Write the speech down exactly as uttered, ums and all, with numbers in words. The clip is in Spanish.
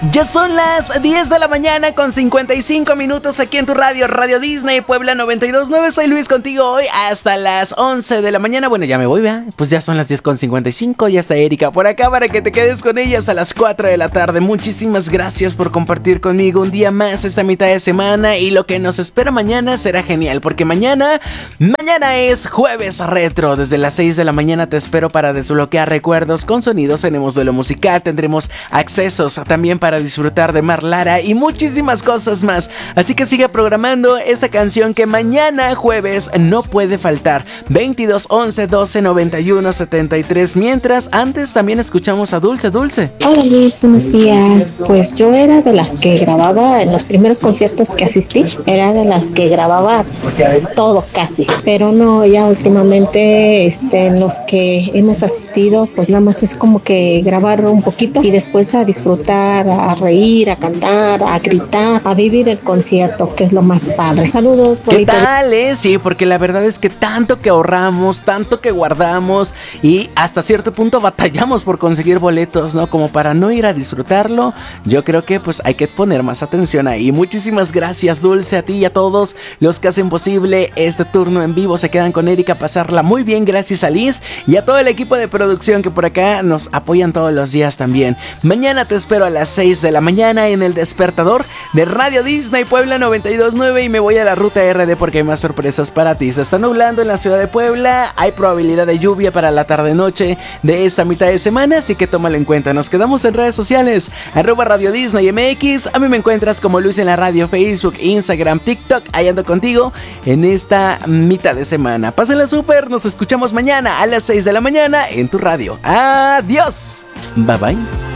Ya son las diez de la mañana con cincuenta y cinco minutos aquí en tu radio, Radio Disney Puebla noventa y dos punto nueve. Soy Luis contigo hoy hasta las once de la mañana. Bueno, ya me voy, ¿verdad? Pues ya son las diez con cincuenta y cinco. Ya está Erika por acá para que te quedes con ella hasta las cuatro de la tarde. Muchísimas gracias por compartir conmigo un día más esta mitad de semana. Y lo que nos espera mañana será genial, porque mañana, mañana es jueves retro. Desde las seis de la mañana te espero para desbloquear recuerdos con sonidos. Tenemos duelo musical, tendremos accesos también para disfrutar de Mar Lara y muchísimas cosas más. Así que sigue programando esa canción que mañana jueves no puede faltar. veintidós once doce noventa y uno setenta y tres. Mientras, antes también escuchamos a Dulce. Dulce. Hola Luis, buenos días. Pues yo era de las que grababa en los primeros conciertos que asistí. Era de las que grababa todo casi. Pero no, ya últimamente este, en los que hemos asistido, pues nada más es como que grabar un poquito y después a disfrutar, a reír, a cantar, a gritar, a vivir el concierto, que es lo más padre. Saludos, ¿qué tal, eh? Sí, porque la verdad es que tanto que ahorramos, tanto que guardamos y hasta cierto punto batallamos por conseguir boletos, ¿no? Como para no ir a disfrutarlo. Yo creo que pues hay que poner más atención ahí. Muchísimas gracias, Dulce, a ti y a todos los que hacen posible este turno en vivo. Se quedan con Erika a pasarla muy bien, gracias a Liz y a todo el equipo de producción que por acá nos apoyan todos los días también. Mañana te espero a las seis de la mañana en el despertador de Radio Disney Puebla noventa y dos punto nueve y me voy a la ruta R D porque hay más sorpresas para ti. Se está nublando en la ciudad de Puebla, hay probabilidad de lluvia para la tarde-noche de esta mitad de semana, así que tómalo en cuenta. Nos quedamos en redes sociales, arroba Radio Disney M X. A mí me encuentras como Luis en la radio, Facebook, Instagram, TikTok. Ahí ando contigo en esta mitad de semana. Pásenla súper, nos escuchamos mañana a las seis de la mañana en tu radio. Adiós, bye bye.